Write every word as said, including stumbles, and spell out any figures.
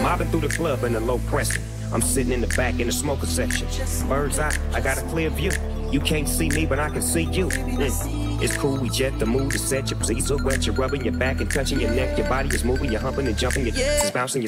Mobbing through the club in the low pressing. I'm sitting in the back in the smoker section. Bird's eye, I got a clear view. You can't see me, but I can see you. Mm. It's cool, we jet the mood to set your please so wet. You're rubbing your back and touching your neck. Your body is moving, you're humping and jumping. Your yeah. is bouncing, your